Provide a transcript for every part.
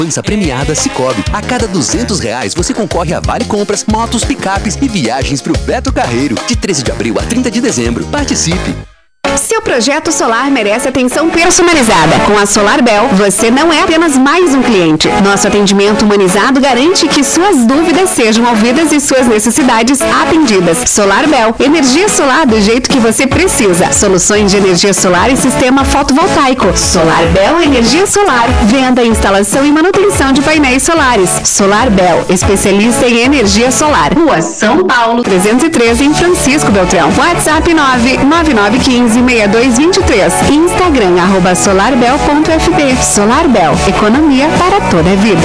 Poupança premiada Sicoob. A cada R$200 você concorre a vale compras, motos, picapes e viagens pro Beto Carreiro. De 13 de abril a 30 de dezembro. Participe! Seu projeto solar merece atenção personalizada. Com a SolarBel, você não é apenas mais um cliente. Nosso atendimento humanizado garante que suas dúvidas sejam ouvidas e suas necessidades atendidas. SolarBel, energia solar do jeito que você precisa. Soluções de energia solar e sistema fotovoltaico. SolarBel Energia Solar. Venda, instalação e manutenção de painéis solares. SolarBel, especialista em energia solar. Rua São Paulo, 313, em Francisco Beltrão. WhatsApp 999156223. Instagram, @solarbel.fb. SolarBel, economia para toda a vida.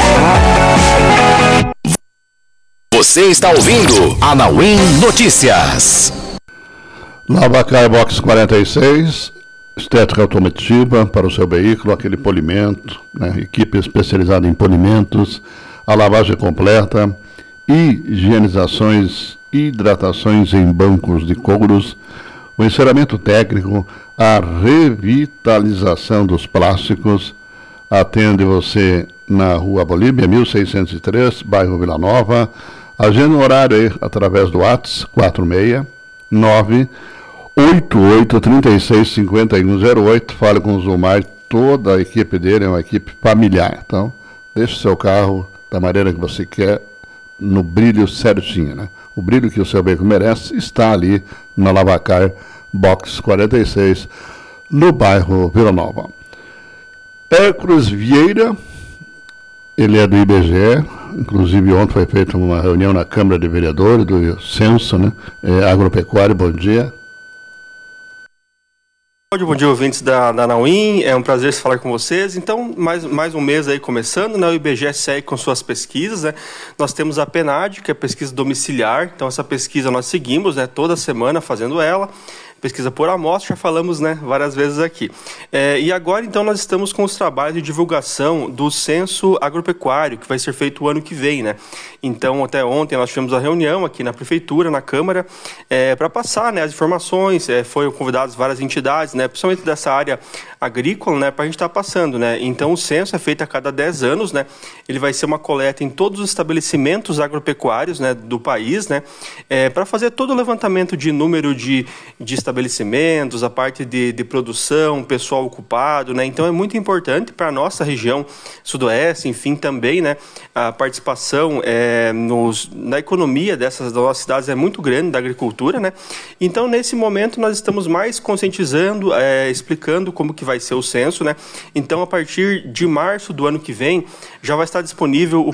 Você está ouvindo Anauim Notícias. Lavacar Box 46, estética automotiva para o seu veículo, aquele polimento, né? Equipe especializada em polimentos, a lavagem completa, higienizações, hidratações em bancos de couros, o enceramento técnico, a revitalização dos plásticos. Atende você na Rua Bolívia, 1603, bairro Vila Nova. Agenda o horário aí através do WhatsApp 46988365108. Fale com o Zumar, toda a equipe dele é uma equipe familiar. Então, deixe o seu carro da maneira que você quer, no brilho certinho, né? O brilho que o seu veículo merece está ali na Lavacar Box 46, no bairro Vila Nova. Hércules Vieira, ele é do IBGE, inclusive ontem foi feita uma reunião na Câmara de Vereadores do Censo, né? Agropecuário, bom dia. Bom dia, ouvintes da Anauim, é um prazer falar com vocês. Então, mais um mês aí começando, né? O IBGE segue com suas pesquisas, né? Nós temos a PNAD, que é a pesquisa domiciliar, então essa pesquisa nós seguimos, né? Toda semana fazendo ela. Pesquisa por amostra, já falamos, né, várias vezes aqui. E agora, então, nós estamos com os trabalhos de divulgação do censo agropecuário, que vai ser feito o ano que vem, né? Então, até ontem nós tivemos a reunião aqui na Prefeitura, na Câmara, para passar, né, as informações, foram convidadas várias entidades, né, principalmente dessa área agrícola, né, para a gente estar passando, né? Então, o censo é feito a cada 10 anos, né? Ele vai ser uma coleta em todos os estabelecimentos agropecuários, né, do país, né, para fazer todo o levantamento de número de estabelecimentos, a parte de produção, pessoal ocupado, né? Então é muito importante para a nossa região sudoeste, enfim, também, né? A participação na economia dessas nossas cidades é muito grande, da agricultura, né? Então, nesse momento, nós estamos mais conscientizando, explicando como que vai ser o censo, né? Então, a partir de março do ano que vem, já vai estar disponível o